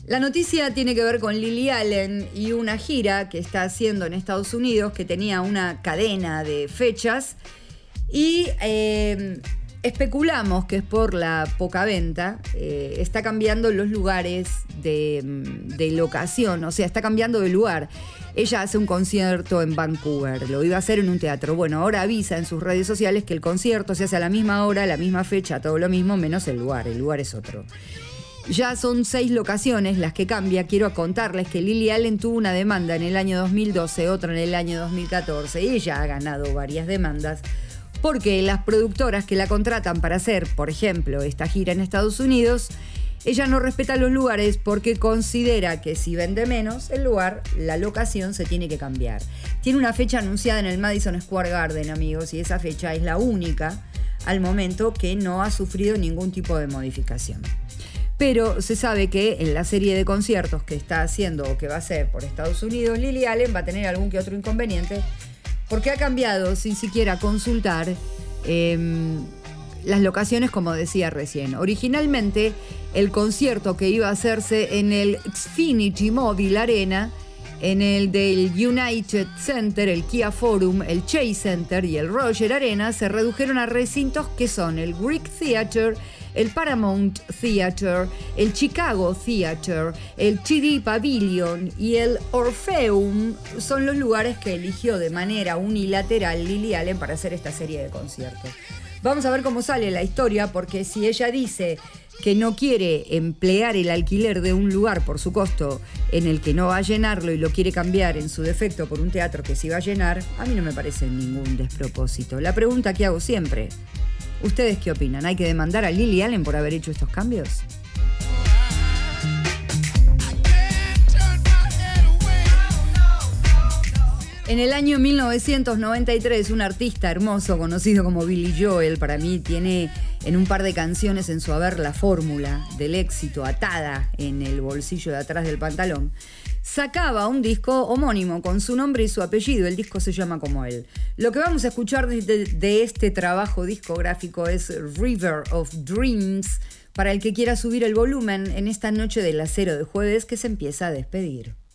La noticia tiene que ver con Lily Allen y una gira que está haciendo en Estados Unidos, que tenía una cadena de fechas, y especulamos que es por la poca venta. Está cambiando los lugares de locación, o sea, está cambiando de lugar. Ella hace un concierto en Vancouver, lo iba a hacer en un teatro. Bueno, ahora avisa en sus redes sociales que el concierto se hace a la misma hora, a la misma fecha, todo lo mismo, menos el lugar es otro. Ya son 6 locaciones las que cambia. Quiero contarles que Lily Allen tuvo una demanda en el año 2012, otra en el año 2014. Y ella ha ganado varias demandas porque las productoras que la contratan para hacer, por ejemplo, esta gira en Estados Unidos, ella no respeta los lugares porque considera que si vende menos el lugar, la locación se tiene que cambiar. Tiene una fecha anunciada en el Madison Square Garden, amigos, y esa fecha es la única al momento que no ha sufrido ningún tipo de modificación. Pero se sabe que en la serie de conciertos que está haciendo o que va a hacer por Estados Unidos, Lily Allen va a tener algún que otro inconveniente porque ha cambiado sin siquiera consultar las locaciones, como decía recién. Originalmente, el concierto que iba a hacerse en el Xfinity Mobile Arena, en el del United Center, el Kia Forum, el Chase Center y el Roger Arena, se redujeron a recintos que son el Greek Theater, el Paramount Theater, el Chicago Theater, el TD Pavilion y el Orpheum. Son los lugares que eligió de manera unilateral Lily Allen para hacer esta serie de conciertos. Vamos a ver cómo sale la historia, porque si ella dice que no quiere emplear el alquiler de un lugar por su costo en el que no va a llenarlo y lo quiere cambiar en su defecto por un teatro que sí va a llenar, a mí no me parece ningún despropósito. La pregunta que hago siempre: ¿ustedes qué opinan? ¿Hay que demandar a Lily Allen por haber hecho estos cambios? En el año 1993, un artista hermoso conocido como Billy Joel, para mí tiene en un par de canciones en su haber la fórmula del éxito atada en el bolsillo de atrás del pantalón, sacaba un disco homónimo con su nombre y su apellido. El disco se llama como él. Lo que vamos a escuchar de este trabajo discográfico es River of Dreams, para el que quiera subir el volumen en esta noche del acero de jueves que se empieza a despedir.